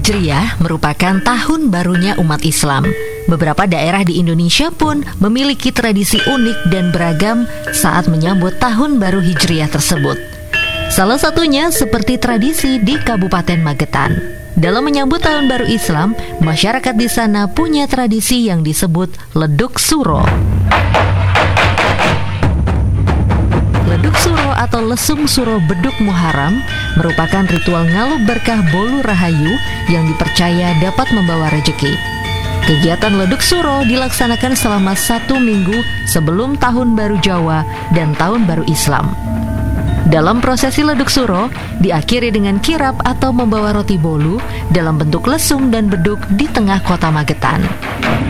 Hijriah merupakan tahun barunya umat Islam. Beberapa daerah di Indonesia pun memiliki tradisi unik dan beragam saat menyambut tahun baru Hijriah tersebut. Salah satunya seperti tradisi di Kabupaten Magetan. Dalam menyambut tahun baru Islam, masyarakat di sana punya tradisi yang disebut Leduk Suro. Leduk Suro atau Lesung Suro Beduk Muharram merupakan ritual ngaluk berkah bolu rahayu yang dipercaya dapat membawa rejeki. Kegiatan Leduk Suro dilaksanakan selama 1 minggu sebelum Tahun Baru Jawa dan Tahun Baru Islam. Dalam prosesi Leduk Suro diakhiri dengan kirap atau membawa roti bolu dalam bentuk lesung dan beduk di tengah kota Magetan.